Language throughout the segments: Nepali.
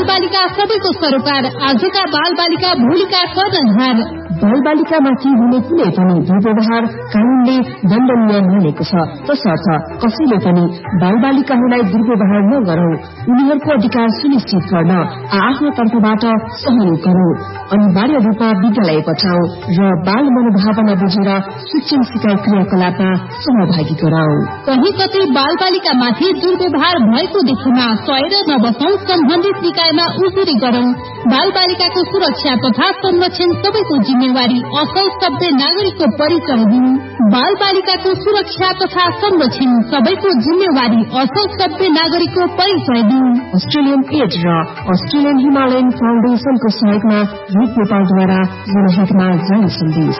बालबालिका सबैको सरोकार, आजका बालबालिका भोलिका कर्णधार। बालबालिकामाथि हुने कुनै पनि दुर्व्यवहार कानूनले दण्डनीय मानेको छ, तसर्थ कसैले पनि बालबालिकाहरूलाई दुर्व्यवहार नगरौं। उनीहरूको अधिकार सुनिश्चित गर्न आफ्नो तर्फबाट सहयोग गरौं, अनिवार्य रूपमा विद्यालय पठाऊ र बाल मनोभावना बुझेर शिक्षण सिकाइ क्रियाकलापमा सहभागी गराऊ। कही कतै बालबालिकामाथि दुर्व्यवहार भएको देखेमा सहेर नबसौं, सम्बन्धित निकायमा उजुरी गरौं। बालबालिकाको सुरक्षा तथा संरक्षण सबैको जिम्मेवारी, असल सभ्य नागरिकको परिचय दिनु। बालबालिकाको सुरक्षा तथा संरक्षण सबैको जिम्मेवारी, असल सभ्य नागरिकको परिचय दिनु। अस्ट्रेलियन एड र अस्ट्रेलियन हिमालयन फाउन्डेशनको सहयोगमा रूप नेपालद्वारा जनहितमा जारी सन्देश।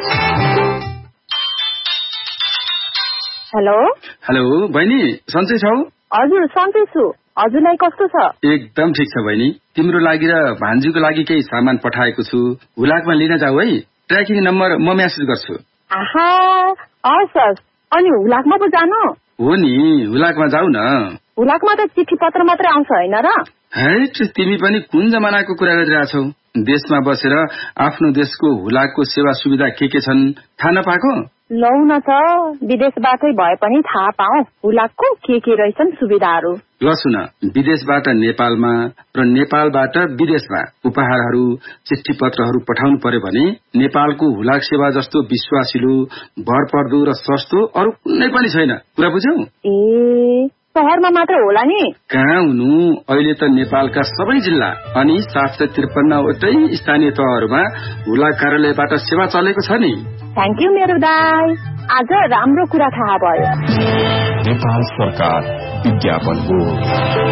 हेलो हेलो बहिनी, सन्चै छौ? हजुर सन्चै छु। हजुरलाई कस्तो छ? एकदम ठिक छ बहिनी। तिम्रो लागि र भान्जीको लागि केही सामान पठाएको छु, हुलाकमा लिन जाऊ है। ट्र्याकिङ नम्बर म मेसेज गर्छु। आहा, हस्। अनि हुलाकमा पो जानु? हो नि, हुलाकमा जाऊ न। हुलाकमा त चिठी पत्र मात्रै आउँछ होइन र? हैट, तिमी पनि कुन जमानाको कुरा गरिरहेछौ? देशमा बसेर आफ्नो देशको हुलाकको सेवा सुविधा के छन् थाहा नपाएको? लौ न त, विदेशबाटै भए पनि थाहा पाऊ हुलाकको के रहेछन् सुविधाहरू। ल सुन, विदेशबाट नेपालमा र नेपालबाट विदेशमा उपहारहरू चिठी पत्रहरू पठाउनु पर्यो भने नेपालको हुलाक सेवा जस्तो विश्वासिलो, भरपर्दो र सस्तो अरू कुनै पनि छैन। कुरा बुझ्यौ? ए, शहरमा मात्र होला नि? कहाँ हुनु, अहिले त नेपालका सबै जिल्ला अनि 753 वटै स्थानीय तहहरूमा हुलाक कार्यालयबाट सेवा चलेको छ नि। थ्याङ्क यू मेरो दाइ, आज राम्रो कुरा थाहा भयो। नेपाल सरकार विज्ञापन बोर्ड।